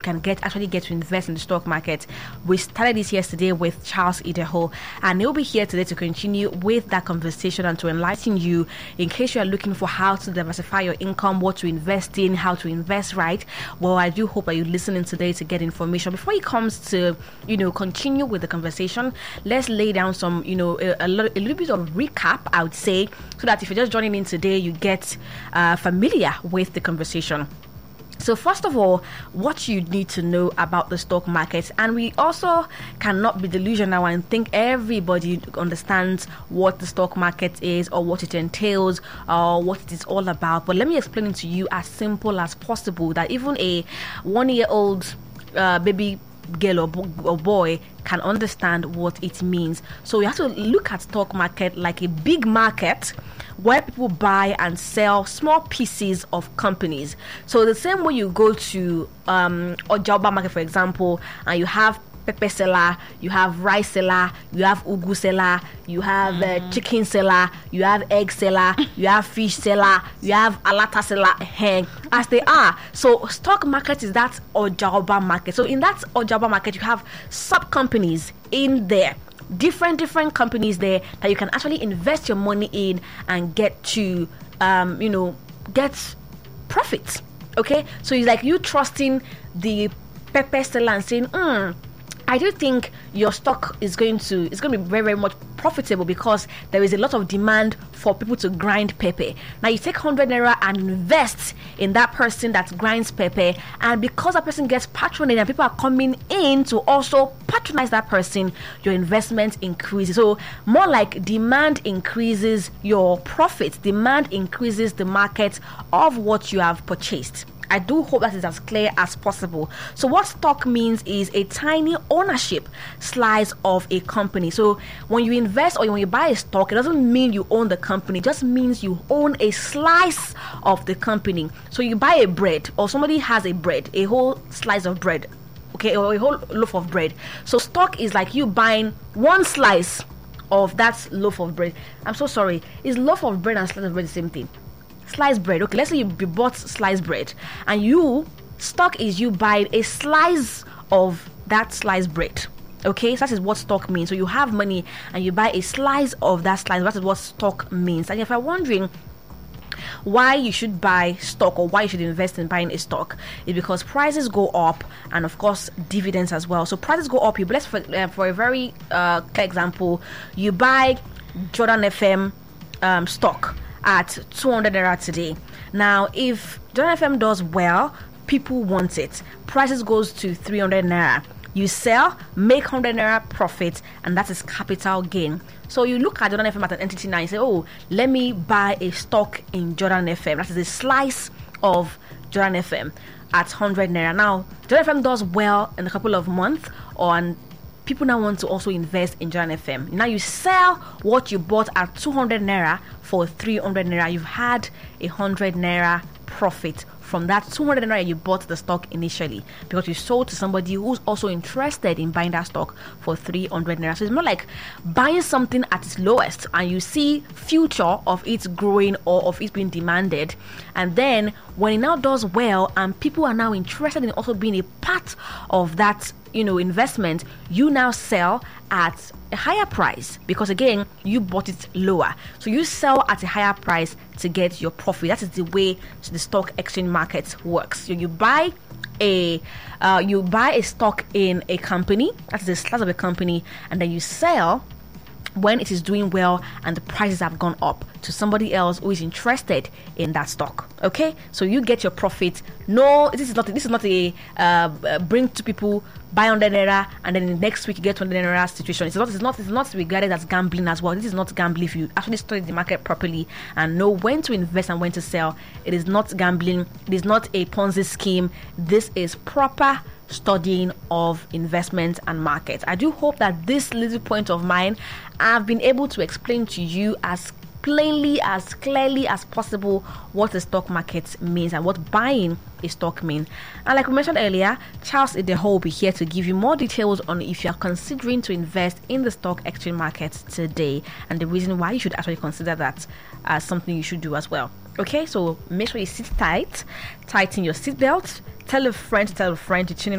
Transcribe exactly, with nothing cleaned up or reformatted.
can get actually get to invest in the stock market. We started this yesterday with Charles Ideho, and he'll be here today to continue with that conversation and to enlighten you in case you are looking for how to diversify your income, what to invest in, how to invest right. Well, I do hope that you're listening today to get information. Before he comes to, you know, continue with the conversation, let's lay down some, you know, a, a, little, a little bit of recap, I would say, so that if you're just joining in today, you get uh, familiar with the conversation. So first of all, what you need to know about the stock market, and we also cannot be delusional and think everybody understands what the stock market is or what it entails or what it is all about. But let me explain it to you as simple as possible, that even a one-year-old uh, baby girl or, bo- or boy can understand what it means. So you have to look at stock market like a big market where people buy and sell small pieces of companies. So the same way you go to um Ojoba market, for example, and you have pepper seller, you have rice seller, you have ugu seller, you have mm-hmm. uh, chicken seller, you have egg seller, you have fish seller, you have alata seller, hen, as they are. So stock market is that Ojoba market. So in that Ojoba market, you have sub companies in there, different different companies there that you can actually invest your money in and get to um you know get profits. Okay, so it's like you trusting the pepper seller and saying, mm, I do think your stock is going to it's going to be very, very much profitable because there is a lot of demand for people to grind pepper. Now you take one hundred naira and invest in that person that grinds pepper, and because that person gets patronage and people are coming in to also patronize that person, your investment increases. So more like demand increases your profits, demand increases the market of what you have purchased. I do hope that is as clear as possible. So what stock means is a tiny ownership slice of a company. So when you invest or when you buy a stock, it doesn't mean you own the company. It just means you own a slice of the company. So you buy a bread, or somebody has a bread, a whole slice of bread, okay, or a whole loaf of bread. So stock is like you buying one slice of that loaf of bread. I'm so sorry. Is loaf of bread and slice of bread the same thing? Sliced bread. Okay, let's say you bought sliced bread, and you stock is you buy a slice of that sliced bread. Okay, so that is what stock means. So you have money and you buy a slice of that slice. That is what stock means. And if you're wondering why you should buy stock or why you should invest in buying a stock, is because prices go up, and of course dividends as well. So prices go up. You let's for, uh, for a very uh, clear example, you buy Jordan F M um, stock at two hundred naira today. Now if Jordan F M does well, people want it, prices goes to three hundred naira, you sell, make one hundred naira profit, and that is capital gain. So you look at Jordan F M at an entity now and say, oh, let me buy a stock in Jordan F M. That is a slice of Jordan F M at one hundred naira. Now Jordan F M does well in a couple of months, or people now want to also invest in Jordan F M. Now you sell what you bought at two hundred naira for three hundred naira. You've had a one hundred naira profit from that two hundred naira you bought the stock initially, because you sold to somebody who's also interested in buying that stock for three hundred naira. So it's more like buying something at its lowest and you see future of it growing or of it being demanded, and then when it now does well and people are now interested in also being a part of that, you know, investment, you now sell at a higher price because again you bought it lower. So you sell at a higher price to get your profit. That is the way the stock exchange market works. So you buy a uh, you buy a stock in a company, that is the slice of a company, and then you sell when it is doing well and the prices have gone up to somebody else who is interested in that stock. Okay, so you get your profit. No, this is not this is not a uh, bring to people, buy on the naira and then the next week you get on the naira situation. It's not it's not it's not regarded as gambling as well. This is not gambling. If you actually study the market properly and know when to invest and when to sell, it is not gambling. It is not a Ponzi scheme. This is proper studying of investment and markets. I do hope that this little point of mine I've been able to explain to you as plainly, as clearly as possible what the stock market means and what buying a stock means. And like we mentioned earlier, Charles Ideho will be here to give you more details on if you are considering to invest in the stock exchange market today and the reason why you should actually consider that as something you should do as well. Okay, so make sure you sit tight, tighten your seatbelt, tell a friend to tell a friend to tune in